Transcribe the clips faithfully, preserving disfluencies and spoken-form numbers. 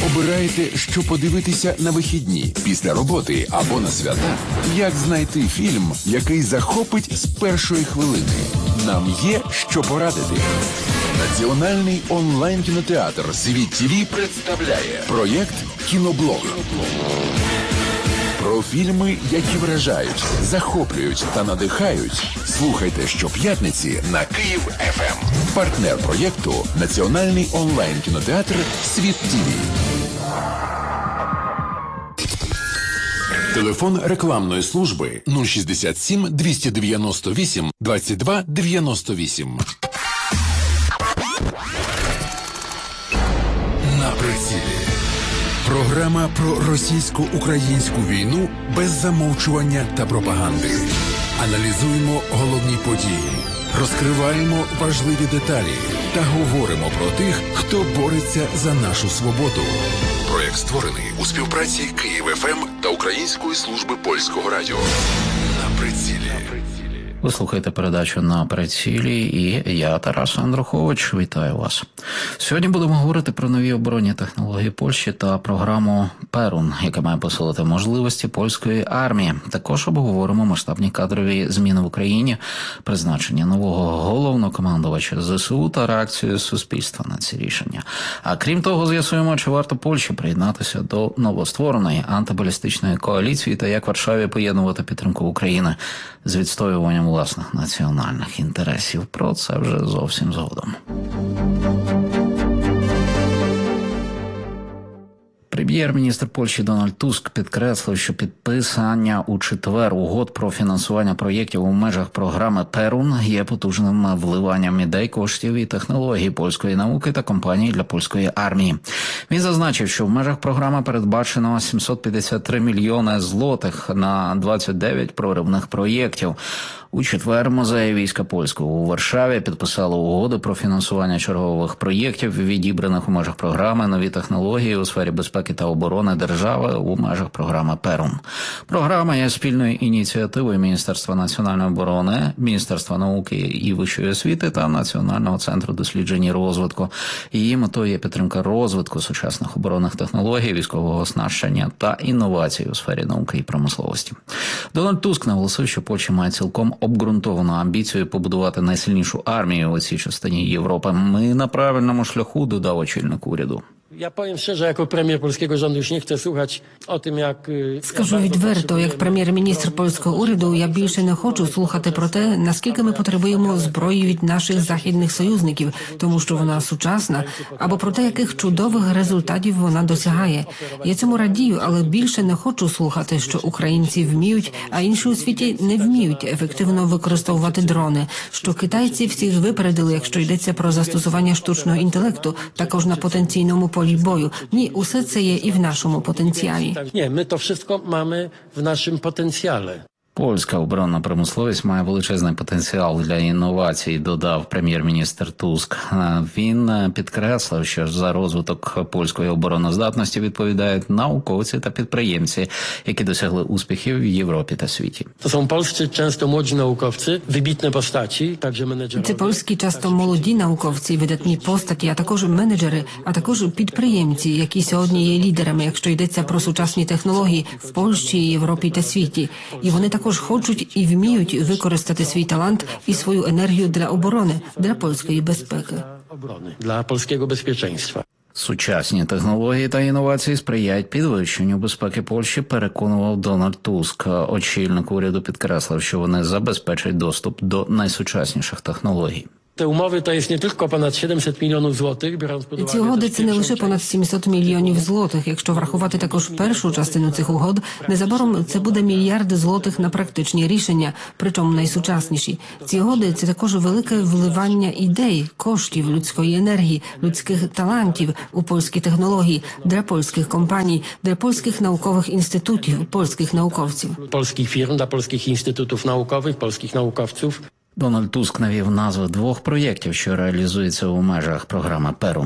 Обираєте, що подивитися на вихідні, після роботи або на свята? Як знайти фільм, який захопить з першої хвилини? Нам є що порадити. Національний онлайн-кінотеатр «Світ ТВ» представляє проєкт «Кіноблог». Про фільми, які вражають, захоплюють та надихають. Слухайте щоп'ятниці на Київ еф ем. Партнер проєкту – Національний онлайн-кінотеатр «Світ ТВ». Телефон рекламної служби нуль шістдесят сім двісті дев'яносто вісім двадцять два дев'яносто вісім. На прицілі. Програма про російсько-українську війну без замовчування та пропаганди. Аналізуємо головні події, розкриваємо важливі деталі та говоримо про тих, хто бореться за нашу свободу. Проєкт створений у співпраці Київ еф ем та Української служби польського радіо. На прицілі. Ви слухаєте передачу «На прицілі» і я, Тарас Андрухович, вітаю вас. Сьогодні будемо говорити про нові оборонні технології Польщі та програму «Перун», яка має посилити можливості польської армії. Також обговоримо масштабні кадрові зміни в Україні, призначення нового головнокомандувача зе се у та реакцію суспільства на ці рішення. А крім того, з'ясуємо, чи варто Польщі приєднатися до новоствореної антибалістичної коаліції та як Варшаві поєднувати підтримку України з відстоюванням власних національних інтересів. Про це вже зовсім згодом. Прем'єр-міністр Польщі Дональд Туск підкреслив, що підписання у четвер угод про фінансування проєктів у межах програми «Перун» є потужним вливанням ідей, коштів і технологій польської науки та компаній для польської армії. Він зазначив, що в межах програми передбачено сімсот п'ятдесят три мільйони злотих на двадцять дев'ять проривних проєктів. У четвер музеї війська польського у Варшаві підписали угоду про фінансування чергових проєктів, відібраних у межах програми «Нові технології у сфері безпеки та оборони держави» у межах програми «Перун». Програма є спільною ініціативою Міністерства національної оборони, Міністерства науки і вищої освіти та Національного центру досліджень і розвитку. Її метою є підтримка розвитку сучасних оборонних технологій, військового оснащення та інновацій у сфері науки і промисловості. Дональд Туск наголосив, що Польща має цілком обґрунтовану амбіцію побудувати найсильнішу армію у цій частині Європи. Ми на правильному шляху, dodał очільник уряду. Ja powiem szczerze, jako premier polskiego rządu już nie chcę słuchać o tym, jak... Скажу відверто, як прем'єр-міністр польського уряду, я більше не хочу слухати про те, наскільки ми потребуємо зброї від наших західних союзників, тому що вона сучасна, або про те, яких чудових результатів вона досягає. Я цьому радію, але більше не хочу слухати, що українці вміють, а інші у світі не вміють ефективно використовувати дрони, що китайці всіх випередили, якщо йдеться про застосування штучного інтелекту, також на потенційному полі бою. Ні, усе це є і в нашому потенціалі. Ні, ми то wszystko mamy w naszym potencjale. Польська оборонна промисловість має величезний потенціал для інновацій, додав прем'єр-міністр Туск. Він підкреслив, що за розвиток польської обороноздатності відповідають науковці та підприємці, які досягли успіхів в Європі та світі. To są polscy, często młodzi naukowcy, wybitne postaci, także menedżerowie. Це польські часто молоді науковці, видатні постаті, а також менеджери, а також підприємці, які сьогодні є лідерами, якщо йдеться про сучасні технології в Польщі, Європі та світі. І вони також хочуть і вміють використати свій талант і свою енергію для оборони, для польської безпеки. Для польського безпеченства. Сучасні технології та інновації сприяють підвищенню безпеки Польщі, переконував Дональд Туск. Очільник уряду підкреслив, що вони забезпечать доступ до найсучасніших технологій. Te umowy to jest nie tylko ponad siedemset milionów złotych, biorąc pod uwagę... Ці угоди – це не лише понад сімсот мільйонів злотих. Якщо врахувати також першу частину цих угод, незабаром це буде мільярди злотих на практичні рішення, причому найсучасніші. Ці угоди – це також велике вливання ідей, коштів, людської енергії, людських талантів у польські технології, для польських компаній, для польських наукових інститутів, польських науковців. Польських фірм, для польських інститутів наукових, польських науковців. Дональд Туск навів назви двох проєктів, що реалізуються у межах програми «Перун».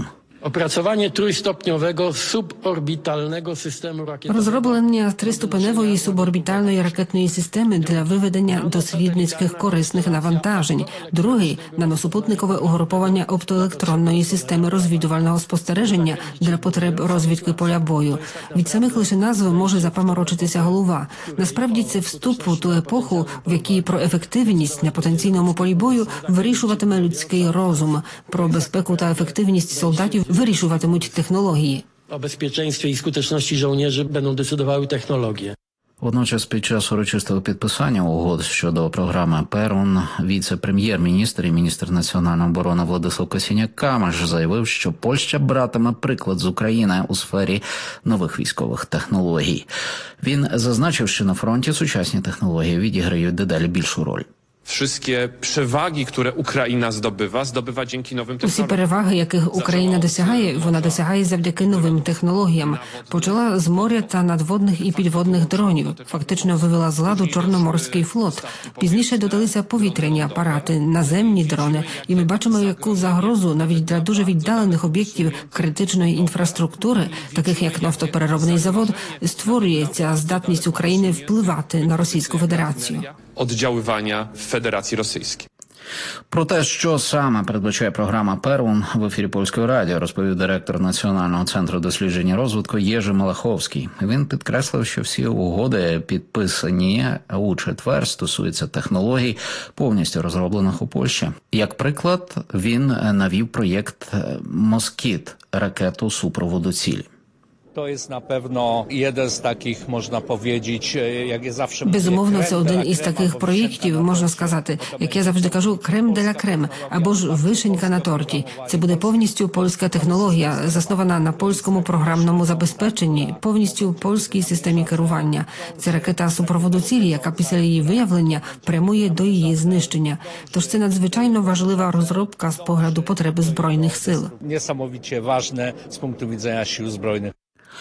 Opracowanie trójstopniowego suborbitalnego systemu rakietowego. Розроблення триступеневої суборбітальної ракетної системи для виведення дослідницьких корисних навантажень. Другий – наносупутникове угруповання оптоелектронної системи розвідувального спостереження для потреб розвідки поля бою. Від самих лише назв може запаморочитися голова. Насправді це вступ у ту епоху, в якій про ефективність на потенційному полі бою вирішуватиме людський розум. Про безпеку та ефективність солдатів вирішуватимуть технології. O bezpieczeństwie i skuteczności żołnierzy będą decydowały technologie. Водночас під час урочистого підписання угод щодо програми «Перун» віце-прем'єр-міністр і міністр національної оборони Владислав Косіняк-Камиш заявив, що Польща братиме приклад з України у сфері нових військових технологій. Він зазначив, що на фронті сучасні технології відіграють дедалі більшу роль. Wszystkie przewagi, które Ukraina zdobywa, zdobywa dzięki nowym Усі technologiom. переваги, яких Україна досягає, вона досягає завдяки новим технологіям. Почала з моря та надводних і підводних дронів. Фактично вивела з ладу Чорноморський флот. Пізніше додалися повітряні апарати, наземні дрони. І ми бачимо, яку загрозу навіть для дуже віддалених об'єктів критичної інфраструктури, таких як нафтопереробний завод, створює ця здатність України впливати на Російську Федерацію. Oddziaływania w Federacji Rosyjskiej. Про те, що саме передбачає програма «Перун», в ефірі Польського радіо розповів директор Національного центру дослідження розвитку Єжи Малаховський. Він підкреслив, що всі угоди, підписані у четвер, стосуються технологій, повністю розроблених у Польщі. Як приклад, він навів проєкт «Москіт» – ракету супроводу цілі. To jest na pewno jeden z takich, można powiedzieć, jak ja zawsze mówię, Безумовно, це krem de один la із creme таких albo проєктів, wisienka можна na сказати, torcie. як я завжди кажу, крем де ля крем, або ж вишенька на торті. Це буде повністю польська технологія, заснована на польському програмному забезпеченні, повністю польській системі керування. Це ракета супроводу цілі, яка після її виявлення прямує до її знищення. Тож це надзвичайно важлива розробка з погляду потреби Збройних сил. Niesamowicie ważne z punktu widzenia sił zbrojnych.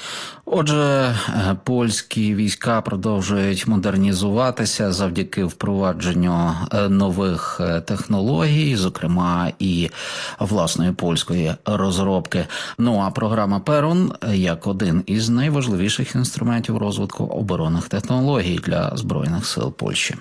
Отже, польські війська продовжують модернізуватися завдяки впровадженню нових технологій, зокрема і власної польської розробки. Ну а програма «Перун» як один із найважливіших інструментів розвитку оборонних технологій для Збройних сил Польщі.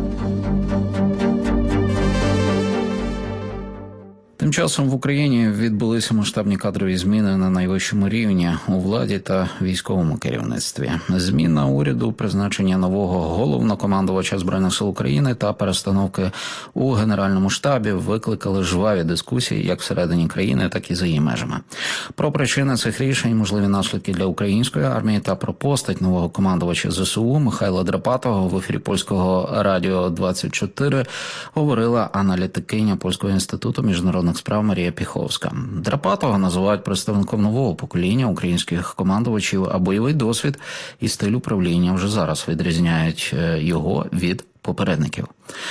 Тим часом в Україні відбулися масштабні кадрові зміни на найвищому рівні у владі та військовому керівництві. Зміна уряду, призначення нового головнокомандувача Збройних сил України та перестановки у Генеральному штабі викликали жваві дискусії як всередині країни, так і за її межами. Про причини цих рішень, можливі наслідки для української армії та про постать нового командувача ЗСУ Михайла Драпатого в ефірі Польського радіо двадцять чотири говорила аналітикиня Польського інституту міжнародних справ Марія Піховська. Драпатого називають представником нового покоління українських командувачів, а бойовий досвід і стиль управління вже зараз відрізняють його від попередників.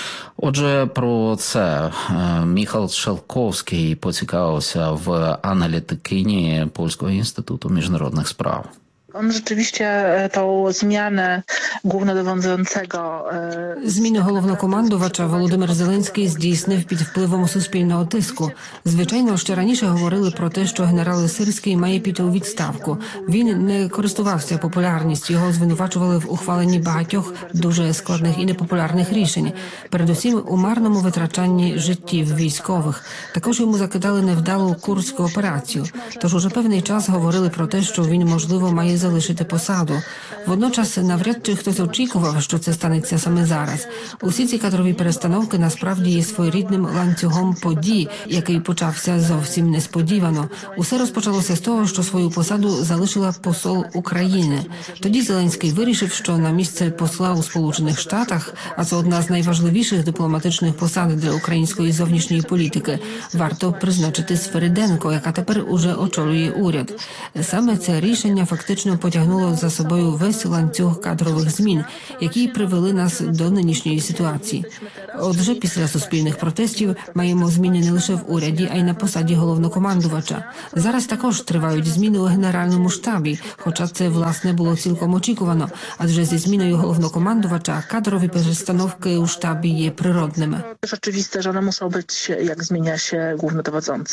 Отже, про це Міхал Шелковський поцікавився в аналітикині Польського інституту міжнародних справ. On rzeczywiście tą zmianę głównodowodzącego... Зміну головнокомандувача Володимир Зеленський здійснив під впливом суспільного тиску. Звичайно, ще раніше говорили про те, що генерал Сирський має піти у відставку. Він не користувався популярністю, його звинувачували в ухваленні багатьох дуже складних і непопулярних рішень. Передусім, у марному витрачанні життів військових. Також йому закидали невдалу курську операцію. Тож уже певний час говорили про те, що він, можливо, має залишити посаду. Водночас, навряд чи хтось очікував, що це станеться саме зараз. Усі ці кадрові перестановки насправді є своєрідним ланцюгом подій, який почався зовсім несподівано. Усе розпочалося з того, що свою посаду залишила посол України. Тоді Зеленський вирішив, що на місце посла у Сполучених Штатах, а це одна з найважливіших дипломатичних посад для української зовнішньої політики, варто призначити Свериденко, яка тепер уже очолює уряд. Саме це рішення фактично потягнуло за собою весь ланцюг кадрових змін, які привели нас до нинішньої ситуації. Отже, після суспільних протестів маємо зміни не лише в уряді, а й на посаді головнокомандувача. Зараз також тривають зміни у Генеральному штабі, хоча це, власне, було цілком очікувано, адже зі зміною головнокомандувача кадрові перестановки у штабі є природними. Rzeczywiste, że one muszą być, jak zmienia się głównodowodzący.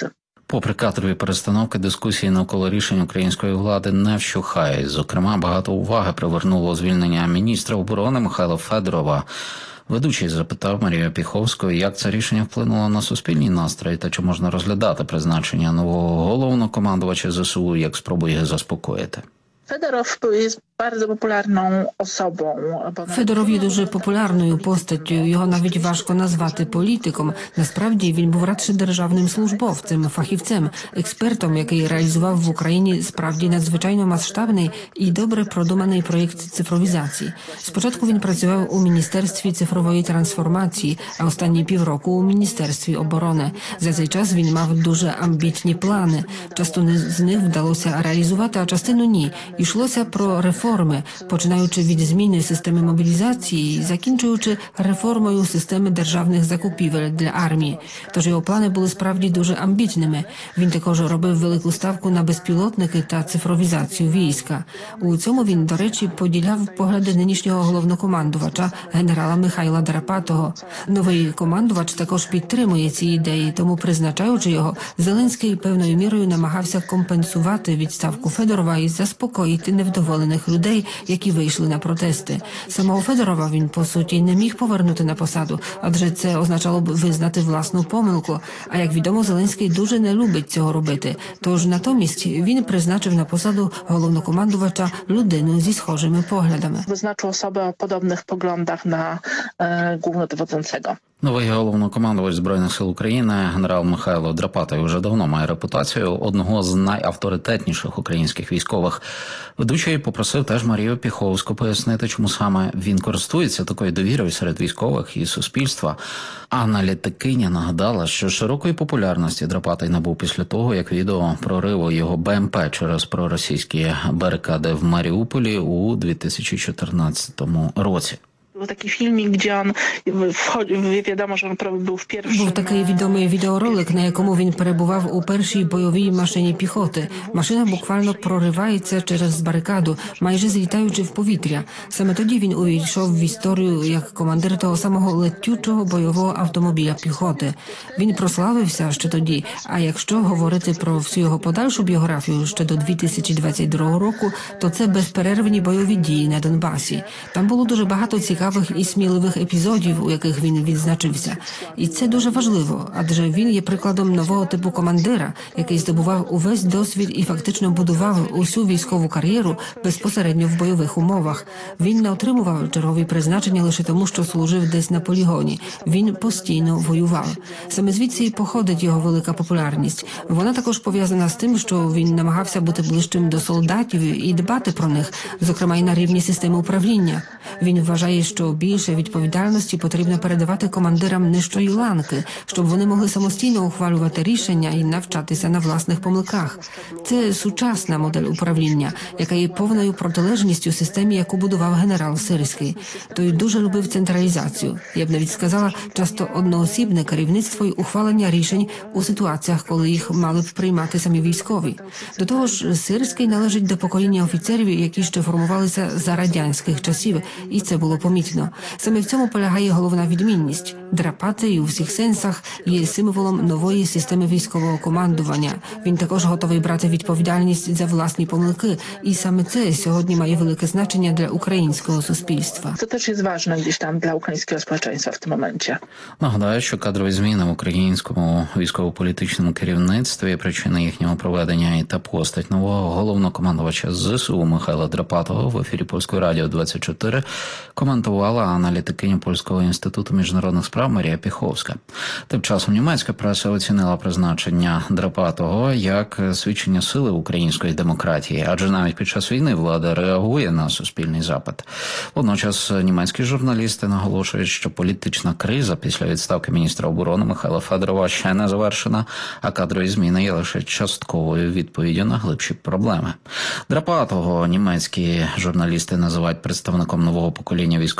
Попри кадрові перестановки, дискусії навколо рішень української влади не вщухають. Зокрема, багато уваги привернуло звільнення міністра оборони Михайла Федорова. Ведучий запитав Марію Піховську, як це рішення вплинуло на суспільний настрій та чи можна розглядати призначення нового головнокомандувача ЗСУ як спробу їх заспокоїти. Федоров jest bardzo popularną osobą. Федоров є дуже популярною постаттю, його навіть важко назвати політиком. Насправді він був радше державним службовцем, фахівцем, експертом, який реалізував в Україні справді надзвичайно масштабний і добре продуманий проєкт цифровізації. Спочатку він працював у Міністерстві цифрової трансформації, а останні півроку у Міністерстві оборони. За цей час він мав дуже амбітні плани. Частину з них вдалося реалізувати, а частину ні. Йшлося про реформи, починаючи від зміни системи мобілізації і закінчуючи реформою системи державних закупівель для армії. Тож його плани були справді дуже амбітними. Він також робив велику ставку на безпілотники та цифровізацію війська. У цьому він, до речі, поділяв погляди нинішнього головнокомандувача генерала Михайла Драпатого. Новий командувач також підтримує ці ідеї, тому призначаючи його, Зеленський певною мірою намагався компенсувати відставку Федорова і заспокоїти невдоволених людей, які вийшли на протести. Самого Федорова він, по суті, не міг повернути на посаду, адже це означало б визнати власну помилку. А як відомо, Зеленський дуже не любить цього робити. Тож натомість він призначив на посаду головнокомандувача людину зі схожими поглядами. Wyznaczył osobę o podobnych poglądach na e, głównodowodzącego. Новий головнокомандувач Збройних сил України генерал Михайло Драпатий вже давно має репутацію одного з найавторитетніших українських військових. Ведучий попросив теж Марію Піховську пояснити, чому саме він користується такою довірою серед військових і суспільства. Аналітикиня нагадала, що широкої популярності Драпатий набув після того, як відео прориву його БМП через проросійські барикади в Маріуполі у дві тисячі чотирнадцятому році. Był taki filmik, gdzie on wchodzi, wiadomo, że on był w pierwszym... Був такий відомий відеоролик, на якому він перебував у першій бойовій машині піхоти. Машина буквально проривається через барикаду, майже злітаючи в повітря. Саме тоді він увійшов в історію як командир того самого летючого бойового автомобіля піхоти. Він прославився ще тоді, а якщо говорити про всю його подальшу біографію ще до дві тисячі двадцять другого року, то це безперервні бойові дії на Донбасі. Там було дуже багато цікавих і сміливих епізодів, у яких він відзначився. І це дуже важливо, адже він є прикладом нового типу командира, який здобував увесь досвід і фактично будував усю військову кар'єру безпосередньо в бойових умовах. Він не отримував чергові призначення лише тому, що служив десь на полігоні. Він постійно воював. Саме звідси і походить його велика популярність. Вона також пов'язана з тим, що він намагався бути ближчим до солдатів і дбати про них, зокрема і на рівні системи управління. Він вважає, що більше відповідальності потрібно передавати командирам нижчої ланки, щоб вони могли самостійно ухвалювати рішення і навчатися на власних помилках. Це сучасна модель управління, яка є повною протилежністю системі, яку будував генерал Сирський. Той дуже любив централізацію. Я б навіть сказала, часто одноосібне керівництво і ухвалення рішень у ситуаціях, коли їх мали б приймати самі військові. До того ж, Сирський належить до покоління офіцерів, які ще формувалися за радянських часів, і це було помітно. Саме в цьому полягає головна відмінність. Драпатий у всіх сенсах є символом нової системи військового командування. Він також готовий брати відповідальність за власні помилки, і саме це сьогодні має велике значення для українського суспільства. Це теж є важливо gdzieś там для українського суспільства в цьому моменті. Нагадаю, що кадрові зміни в українському військово-політичному керівництві, причини їхнього проведення і та постать нового головнокомандувача ЗСУ Михайла Драпатого в ефірі Польської радіо двадцять чотири коментувала аналітикиня Польського інституту міжнародних справ Марія Піховська. Тим часом німецька преса оцінила призначення Драпатого як свідчення сили української демократії, адже навіть під час війни влада реагує на суспільний запит. Водночас німецькі журналісти наголошують, що політична криза після відставки міністра оборони Михайла Федорова ще не завершена, а кадрові зміни є лише частковою відповіддю на глибші проблеми. Драпатого німецькі журналісти називають представником нового покоління військових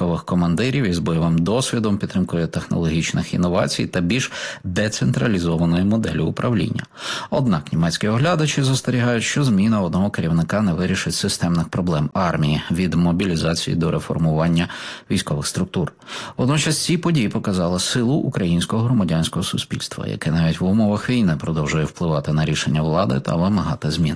військових командирів із бойовим досвідом, підтримкою технологічних інновацій та більш децентралізованої моделі управління. Однак німецькі оглядачі застерігають, що зміна одного керівника не вирішить системних проблем армії від мобілізації до реформування військових структур. Водночас ці події показали силу українського громадянського суспільства, яке навіть в умовах війни продовжує впливати на рішення влади та вимагати змін.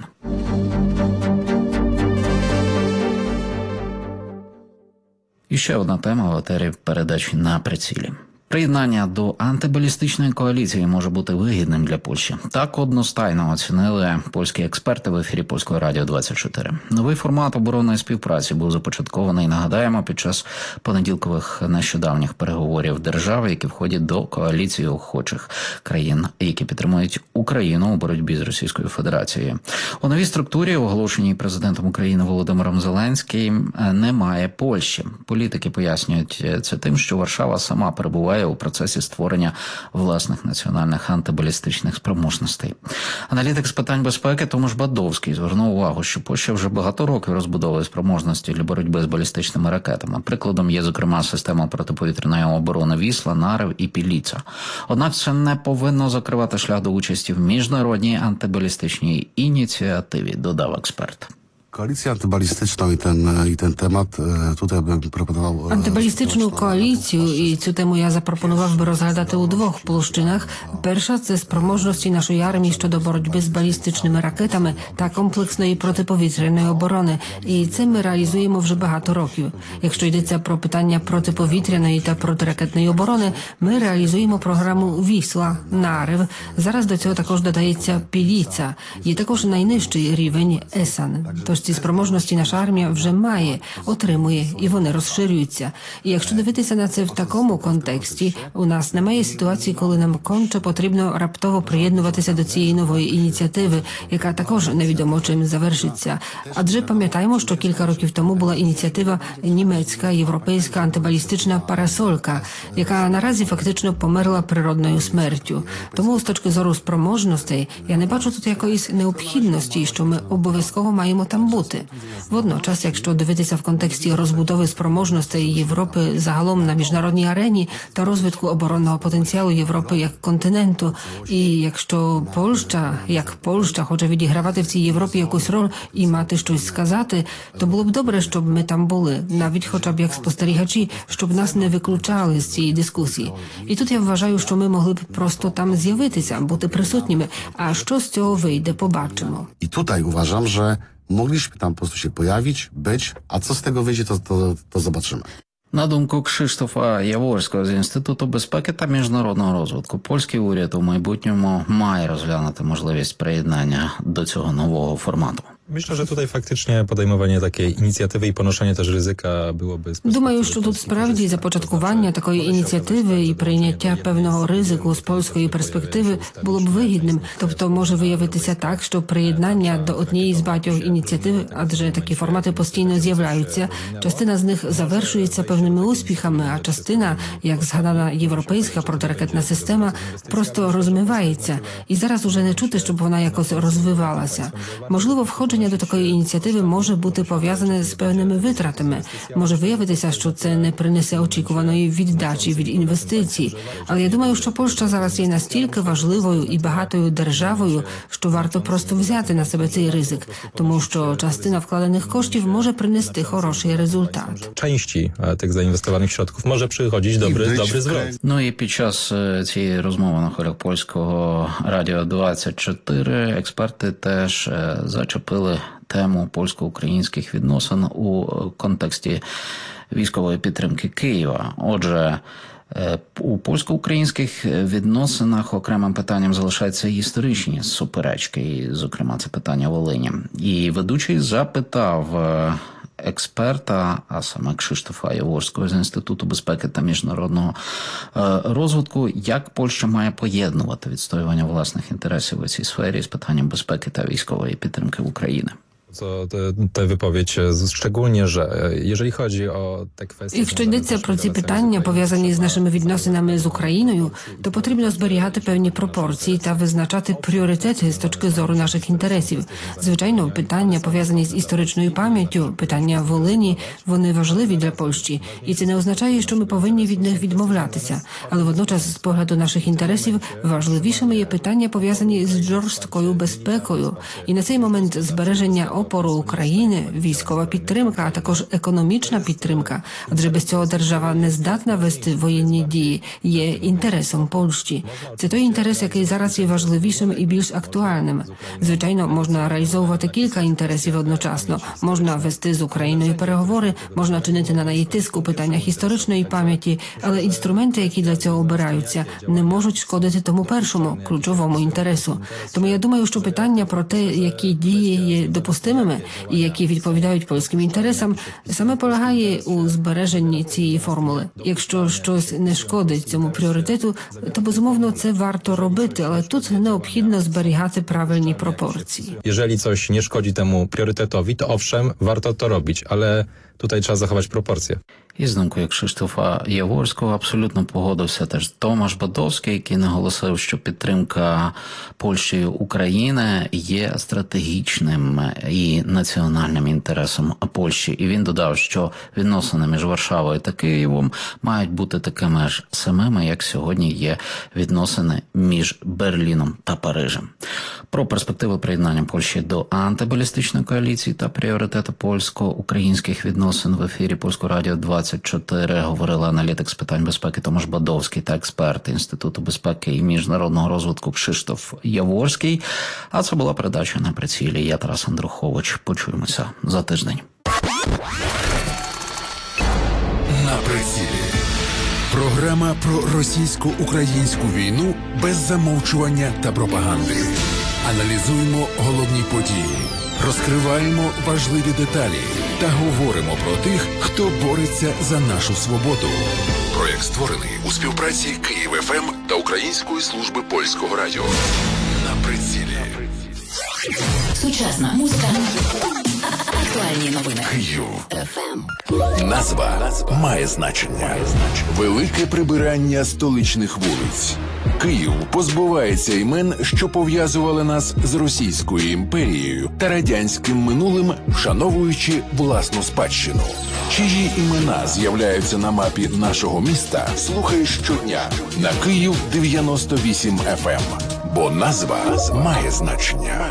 І ще одна тема в етері передач «На прицілі». Приєднання до антибалістичної коаліції може бути вигідним для Польщі. Так одностайно оцінили польські експерти в ефірі Польського радіо двадцять чотири. Новий формат оборонної співпраці був започаткований, нагадаємо, під час понеділкових нещодавніх переговорів держав, які входять до коаліції охочих країн, які підтримують Україну у боротьбі з Російською Федерацією. У новій структурі, оголошеній президентом України Володимиром Зеленським, немає Польщі. Політики пояснюють це тим, що Варшава сама перебуває у процесі створення власних національних антибалістичних спроможностей. Аналітик з питань безпеки Томаш Бадовський звернув увагу, що Польща вже багато років розбудовує спроможності для боротьби з балістичними ракетами. Прикладом є, зокрема, система протиповітряної оборони «Вісла», «Нарев» і «Піліца». Однак це не повинно закривати шлях до участі в міжнародній антибалістичній ініціативі, додав експерт. Коalicję antybalistyczną i ten, i ten temat tutaj bym proponował... Антибалістичну коаліцію і цю тему я запропонував би розглядати у двох площинах. Перша – це спроможності нашої армії щодо боротьби з балістичними ракетами та комплексної протиповітряної оборони. І це ми реалізуємо вже багато років. Якщо йдеться про питання протиповітряної та протиракетної оборони, ми реалізуємо програму «Вісла», «Нарев». Зараз до цього також додається «Піліца». Є також найнижчий рівень «Есан». Тож ці спроможності наша армія вже має, отримує, і вони розширюються. І якщо дивитися на це в такому контексті, у нас немає ситуації, коли нам конче потрібно раптово приєднуватися до цієї нової ініціативи, яка також невідомо чим завершиться. Адже пам'ятаємо, що кілька років тому була ініціатива німецька, європейська антибалістична парасолька, яка наразі фактично померла природною смертю. Тому з точки зору спроможностей я не бачу тут якоїсь необхідності, що ми обов'язково маємо там бути. Водночас, якщо дивитися в контексті розбудови спроможностей Європи загалом на міжнародній арені та розвитку оборонного потенціалу Європи як континенту, і якщо Польща, як Польща, хоче відігравати в цій Європі якусь роль і мати щось сказати, то було б добре, щоб ми там були, навіть хоча б як спостерігачі, щоб нас не виключали з цієї дискусії. І тут я вважаю, що ми могли б просто там з'явитися, бути присутніми, а що з цього вийде, побачимо. I tutaj uważam, że mogliśmy tam po prostu się pojawić, być, a co z tego wyjdzie, to, to, to zobaczymy. На думку Кшиштофа Яворського з Інституту безпеки та міжнародного розвитку, польський уряд у майбутньому має розглянути можливість приєднання до цього нового формату. Myślę, że tutaj faktycznie podejmowanie takiej inicjatywy i ponoszenie też ryzyka byłoby... Думаю, що тут справді започаткування такої ініціативи і прийняття певного ризику з польської перспективи було б вигідним. Тобто може виявитися так, що приєднання до однієї з багатьох ініціатив, адже такі формати постійно з'являються, частина з них завершується певними успіхами, а частина, як згадана європейська протиракетна система, просто розмивається. І зараз уже не чути, щоб вона якось розвивалася. Можливо, входження до такої ініціативи може бути пов'язане з певними витратами. Може виявитися, що це не принесе очікуваної віддачі від інвестицій. Але я думаю, що Польща зараз є настільки важливою і багатою державою, що варто просто взяти на себе цей ризик, тому що частина вкладених коштів може принести хороший результат. Części tych zainwestowanych środków może przychodzić dobry, dobry zwrot. Ну і під час цієї розмови на хвилях Польського радіо двадцять чотири експерти теж зачепили тему польсько-українських відносин у контексті військової підтримки Києва. Отже, у польсько-українських відносинах окремим питанням залишаються історичні суперечки, і, зокрема, це питання Волині. І ведучий запитав експерта, а саме Кшиштофа Яворського з Інституту безпеки та міжнародного розвитку, як Польща має поєднувати відстоювання власних інтересів у цій сфері з питанням безпеки та військової підтримки України. Co tę wypowiedź, szczególnie, że jeżeli chodzi o te kwestie... Якщо йдеться про ці питання, пов'язані з нашими відносинами з Україною, то потрібно зберігати певні пропорції та визначати пріоритети з точки зору наших інтересів. Звичайно, питання, пов'язані з історичною пам'яттю, питання Волині, вони важливі для Польщі. І це не означає, що ми повинні від них відмовлятися. Але водночас, з погляду наших інтересів, важливішими є питання, пов'язані з жорсткою безпекою. І на цей момент збереження опору України, військова підтримка, а також економічна підтримка, адже без цього держава не здатна вести воєнні дії, є інтересом Польщі. Це той інтерес, який зараз є важливішим і більш актуальним. Звичайно, можна реалізовувати кілька інтересів одночасно. Можна вести з Україною переговори, можна чинити на неї тиск у питаннях історичної пам'яті, але інструменти, які для цього обираються, не можуть шкодити тому першому, ключовому інтересу. Тому я думаю, що питання про те, які дії є допустимими і які відповідають польським інтересам, саме полягає у збереженні цієї формули. Якщо щось не шкодить цьому пріоритету, то, безумовно, це варто робити, але тут необхідно зберігати правильні пропорції. Jeżeli coś nie szkodzi temu priorytetowi, to owszem, warto to robić, ale tutaj trzeba zachować proporcje. І з думкою Кшиштофа Яворського абсолютно погодився теж Томаш Бадовський, який наголосив, що підтримка Польщею України є стратегічним і національним інтересом Польщі. І він додав, що відносини між Варшавою та Києвом мають бути такими ж самими, як сьогодні є відносини між Берліном та Парижем. Про перспективи приєднання Польщі до антибалістичної коаліції та пріоритети польсько-українських відносин в ефірі Польського радіо двадцять чотири говорили аналітик з питань безпеки Томаш Бадовський та експерт Інституту безпеки і міжнародного розвитку Кшиштоф Яворський. А це була передача «На прицілі». Я Тарас Андрухович. Почуємося за тиждень. На прицілі. Програма про російсько-українську війну без замовчування та пропаганди. Аналізуємо головні події, розкриваємо важливі деталі та говоримо про тих, хто бореться за нашу свободу. Проєкт створений у співпраці Київ еф ем та Української служби польського радіо. На прицілі. Сучасна музика. Актуальні новини. Київ. Назва має значення. Велике прибирання столичних вулиць. Київ позбувається імен, що пов'язували нас з Російською імперією та радянським минулим, вшановуючи власну спадщину. Чиї імена з'являються на мапі нашого міста, слухай щодня на Київ дев'яносто вісім еф ем. Бо назва має значення.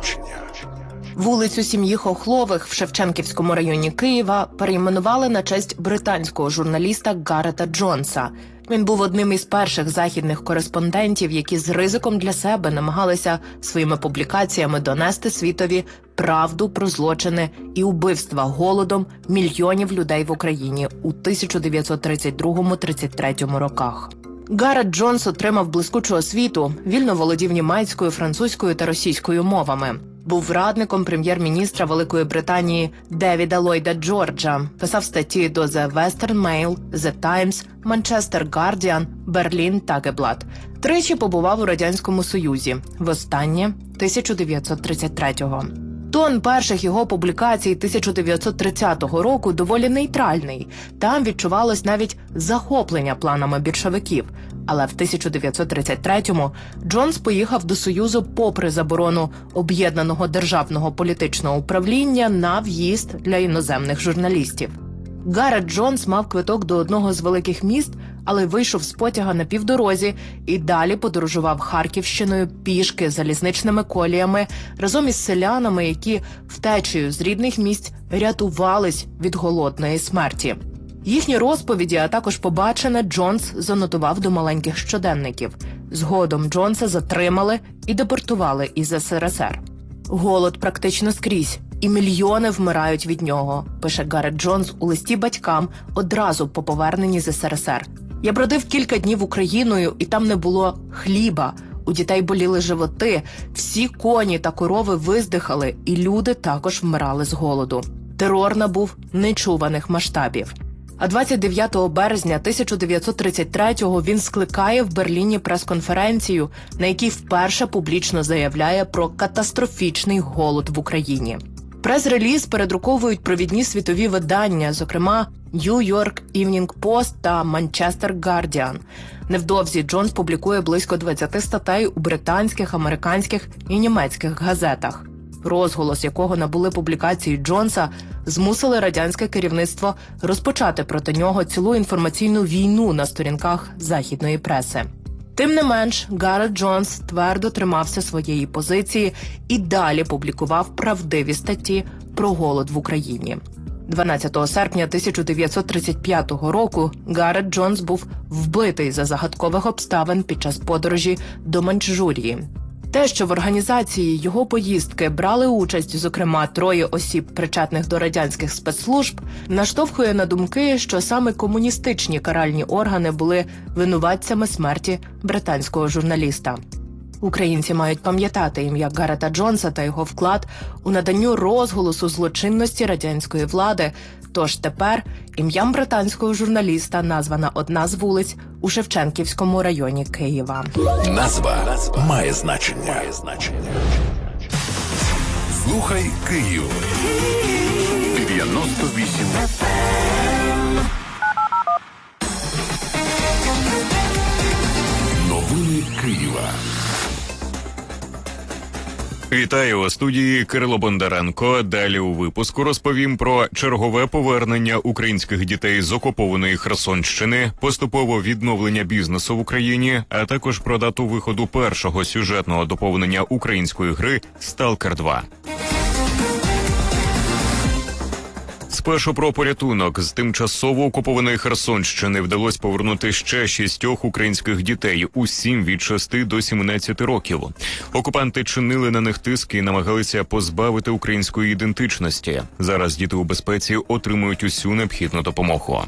Вулицю сім'ї Хохлових в Шевченківському районі Києва перейменували на честь британського журналіста Гарета Джонса. Він був одним із перших західних кореспондентів, які з ризиком для себе намагалися своїми публікаціями донести світові правду про злочини і убивства голодом мільйонів людей в Україні у тисяча дев'ятсот тридцять другому - тридцять третьому роках. Гарет Джонс отримав блискучу освіту, вільно володів німецькою, французькою та російською мовами. Був радником прем'єр-міністра Великої Британії Девіда Ллойда Джорджа, писав статті до The Western Mail, The Times, Manchester Guardian, Berlin Tageblatt. Тричі побував у Радянському Союзі, востаннє тисяча дев'ятсот тридцять третього. Тон перших його публікацій тисяча дев'ятсот тридцятого року доволі нейтральний. Там відчувалось навіть захоплення планами більшовиків. Але в тисяча дев'ятсот тридцять третьому Джонс поїхав до Союзу попри заборону Об'єднаного державного політичного управління на в'їзд для іноземних журналістів. Гарет Джонс мав квиток до одного з великих міст, але вийшов з потяга на півдорозі і далі подорожував Харківщиною пішки, залізничними коліями, разом із селянами, які втечею з рідних місць рятувались від голодної смерті. Їхні розповіді, а також побачене, Джонс занотував до маленьких щоденників. Згодом Джонса затримали і депортували із ес ер ес ер. Голод практично скрізь, і мільйони вмирають від нього, пише Гарет Джонс у листі батькам одразу по поверненні з ес ер ес ер. Я бродив кілька днів Україною, і там не було хліба. У дітей боліли животи, всі коні та корови виздихали, і люди також вмирали з голоду. Терор набув нечуваних масштабів. А двадцять дев'ятого березня тисяча дев'ятсот тридцять третього він скликає в Берліні прес-конференцію, на якій вперше публічно заявляє про катастрофічний голод в Україні. Прес-реліз передруковують провідні світові видання, зокрема New York Evening Post та Manchester Guardian. Невдовзі Джонс публікує близько двадцяти статей у британських, американських і німецьких газетах. Розголос, якого набули публікації Джонса, змусили радянське керівництво розпочати проти нього цілу інформаційну війну на сторінках західної преси. Тим не менш, Гарет Джонс твердо тримався своєї позиції і далі публікував правдиві статті про голод в Україні. дванадцятого серпня тисяча дев'ятсот тридцять п'ятого року Гарет Джонс був вбитий за загадкових обставин під час подорожі до Маньчжурії. Те, що в організації його поїздки брали участь, зокрема, троє осіб, причетних до радянських спецслужб, наштовхує на думки, що саме комуністичні каральні органи були винуватцями смерті британського журналіста. Українці мають пам'ятати ім'я Гарета Джонса та його вклад у наданню розголосу злочинності радянської влади, тож тепер ім'ям британського журналіста названа одна з вулиць у Шевченківському районі Києва. Назва має значення. Слухай Київ. дев'яносто вісім. Новини Києва. Вітаю у студії Кирило Бондаренко. Далі у випуску розповім про чергове повернення українських дітей з окупованої Херсонщини, поступове відновлення бізнесу в Україні, а також про дату виходу першого сюжетного доповнення української гри «Сталкер два». Спершу про порятунок. З тимчасово окупованої Херсонщини вдалося повернути ще шістьох українських дітей, усім від шести до сімнадцяти років. Окупанти чинили на них тиск і намагалися позбавити української ідентичності. Зараз діти у безпеці отримують усю необхідну допомогу.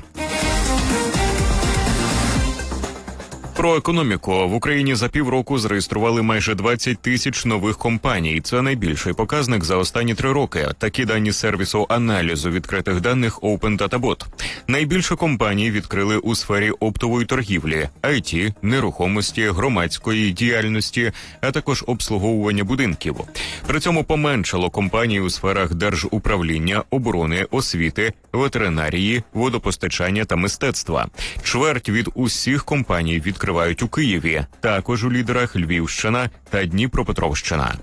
Про економіку. В Україні за півроку зареєстрували майже двадцять тисяч нових компаній. Це найбільший показник за останні три роки. Такі дані сервісу аналізу відкритих даних Open Data Bot. Найбільше компаній відкрили у сфері оптової торгівлі, ай ті, нерухомості, громадської діяльності, а також обслуговування будинків. При цьому поменшало компаній у сферах держуправління, оборони, освіти, ветеринарії, водопостачання та мистецтва. Чверть від усіх компаній відкривають у Києві, також у лідерах Львівщина та Дніпропетровщина.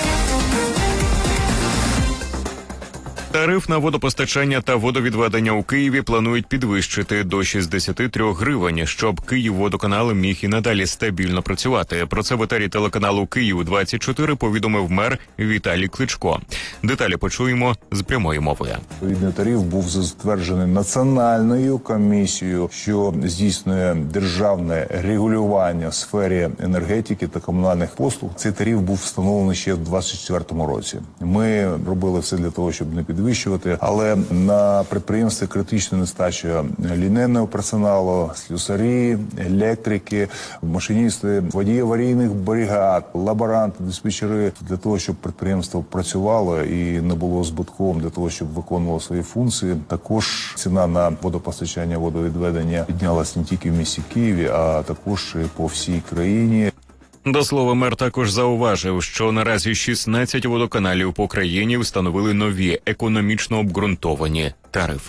Тариф на водопостачання та водовідведення у Києві планують підвищити до шістдесят три гривень, щоб Київводоканал міг і надалі стабільно працювати. Про це в етері телеканалу Київ двадцять чотири повідомив мер Віталій Кличко. Деталі почуємо з прямої мови. Відповідний тариф був затверджений Національною комісією, що здійснює державне регулювання в сфері енергетики та комунальних послуг. Цей тариф був встановлений ще в двадцять четвертому році. Ми робили все для того, щоб не підвищувати. Але на підприємстві критичної нестачі лінейного персоналу, слюсарі, електрики, машиністи, водії аварійних бригад, лаборанти, диспетчери, для того, щоб підприємство працювало і не було збитковим, для того, щоб виконувало свої функції. Також ціна на водопостачання, водовідведення піднялась не тільки в місті Києві, а також і по всій країні. До слова, мер також зауважив, що наразі шістнадцять водоканалів по країні встановили нові економічно обґрунтовані тарифи.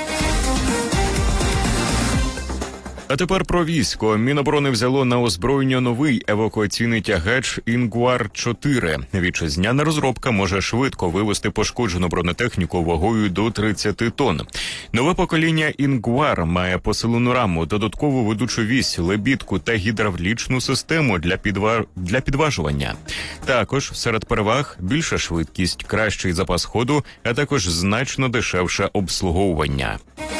А тепер про військо. Міноборони взяло на озброєння новий евакуаційний тягач «Інгвар чотири». Вітчизняна розробка може швидко вивезти пошкоджену бронетехніку вагою до тридцять тонн. Нове покоління «Інгвар» має посилену раму, додаткову ведучу вісь, лебідку та гідравлічну систему для, підва... для підважування. Також серед переваг більша швидкість, кращий запас ходу, а також значно дешевше обслуговування.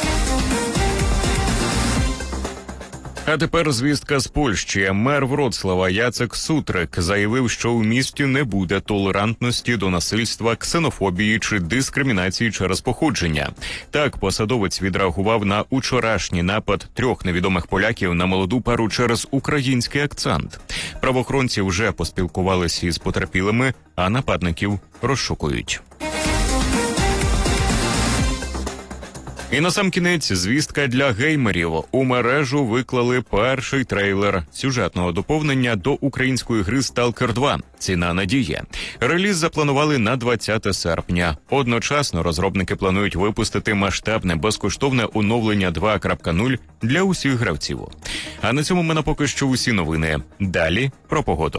А тепер звістка з Польщі. Мер Вроцлава Яцек Сутрик заявив, що у місті не буде толерантності до насильства, ксенофобії чи дискримінації через походження. Так, посадовець відреагував на учорашній напад трьох невідомих поляків на молоду пару через український акцент. Правоохоронці вже поспілкувалися із потерпілими, а нападників розшукують. І насамкінець звістка для геймерів. У мережу виклали перший трейлер сюжетного доповнення до української гри «Сталкер два. Ціна надії». Реліз запланували на двадцяте серпня. Одночасно розробники планують випустити масштабне безкоштовне оновлення два крапка нуль для усіх гравців. А на цьому в мене поки що усі новини. Далі про погоду.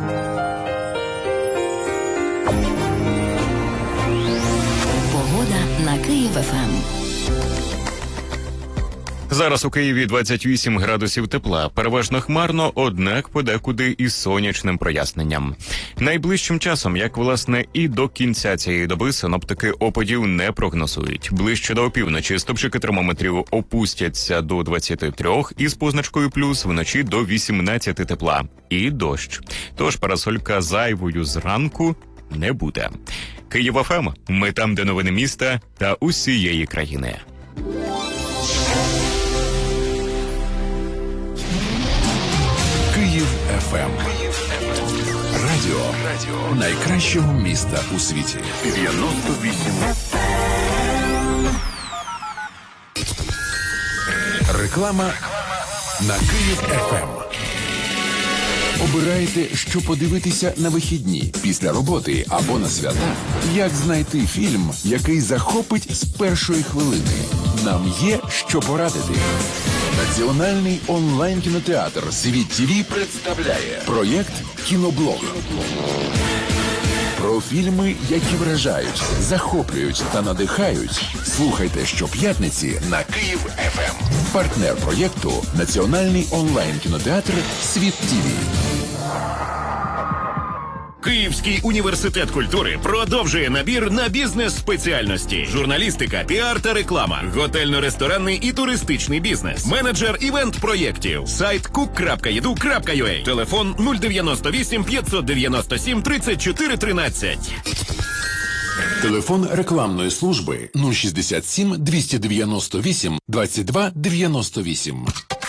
Погода на Київ-ФМ. Зараз у Києві двадцять вісім градусів тепла, переважно хмарно, однак подекуди із сонячним проясненням. Найближчим часом, як власне і до кінця цієї доби, синоптики опадів не прогнозують. Ближче до опівночі стопчики термометрів опустяться до двадцяти трьох із позначкою плюс, вночі до вісімнадцяти тепла. І дощ. Тож парасолька зайвою зранку не буде. Київ-ФМ. Ми там, де новини міста та усієї країни. Київ еф ем. Радіо найкращого міста у світі. дев'яносто вісім. Реклама на Київ еф ем. Обираєте, що подивитися на вихідні, після роботи або на свята? Як знайти фільм, який захопить з першої хвилини? Нам є що порадити. Національний онлайн-кінотеатр «Світ ТІВІ» представляє проєкт «Кіноблог». Про фільми, які вражають, захоплюють та надихають. Слухайте щоп'ятниці на Київ еф ем. Партнер проєкту – Національний онлайн-кінотеатр «Світ ТІВІ». Київський університет культури продовжує набір на бізнес-спеціальності. Журналістика, піар та реклама, готельно-ресторанний і туристичний бізнес, менеджер івент-проєктів, сайт кук крапка і ді ю крапка ю а, телефон нуль дев'яносто вісім п'ятсот дев'яносто сім тридцять чотири тринадцять. Телефон рекламної служби нуль шістдесят сім двісті дев'яносто вісім двадцять два дев'яносто вісім.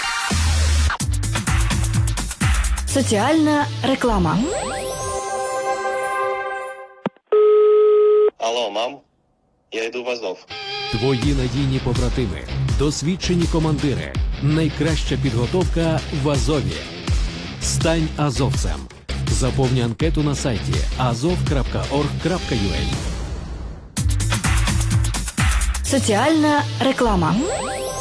Соціальна реклама. Алло, мам, я йду в Азов. Твої надійні побратими, досвідчені командири, найкраща підготовка в Азові. Стань азовцем. Заповни анкету на сайті азов крапка орг крапка ю а. Соціальна реклама.